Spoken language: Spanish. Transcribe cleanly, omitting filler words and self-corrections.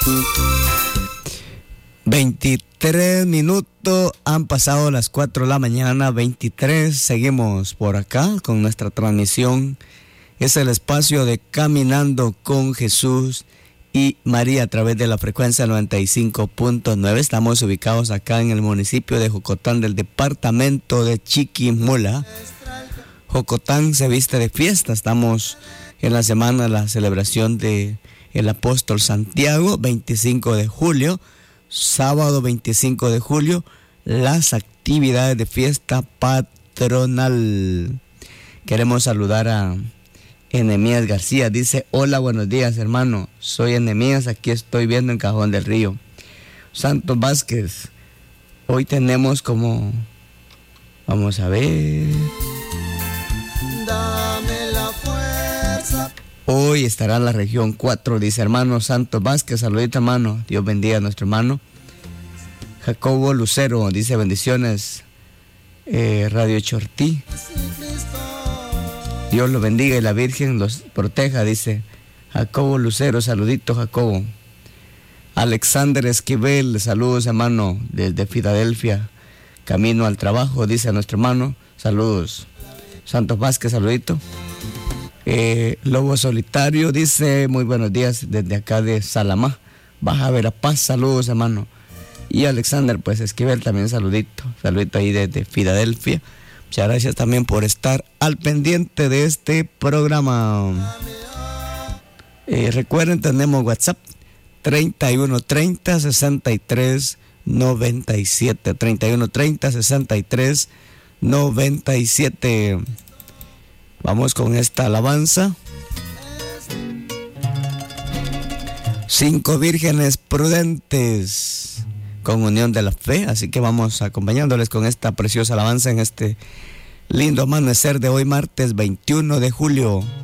23 minutos, han pasado las 4 de la mañana, 23. Seguimos por acá con nuestra transmisión. Es el espacio de Caminando con Jesús y María a través de la frecuencia 95.9. Estamos ubicados acá en el municipio de Jocotán, del departamento de Chiquimula. Jocotán se viste de fiesta. Estamos en la semana de la celebración de el apóstol Santiago, 25 de julio. Sábado 25 de julio, las actividades de fiesta patronal. Queremos saludar a Enemías García. Dice: hola, buenos días, hermano. Soy Enemías, aquí estoy viendo en Cajón del Río. Santos Vázquez, hoy tenemos como... Vamos a ver... Dame la fuerza. Hoy estará en la región 4, dice hermano Santos Vázquez. Saludita, hermano. Dios bendiga a nuestro hermano. Jacobo Lucero dice: bendiciones, Radio Chortí. Dios los bendiga y la Virgen los proteja, dice Jacobo Lucero. Saludito, Jacobo. Alexander Esquivel, saludos, hermano, desde Filadelfia, camino al trabajo, dice a nuestro hermano. Saludos. Santos Vázquez, saludito. Lobo Solitario dice: muy buenos días desde acá de Salamá, Baja Verapaz. Saludos, hermano. Y Alexander, pues Esquivel, también saludito ahí desde Filadelfia. Muchas gracias también por estar al pendiente de este programa. Recuerden, tenemos WhatsApp 3130 63 97 3130 63 97. Vamos con esta alabanza. 5 vírgenes prudentes con unión de la fe. Así que vamos acompañándoles con esta preciosa alabanza en este lindo amanecer de hoy, martes 21 de julio.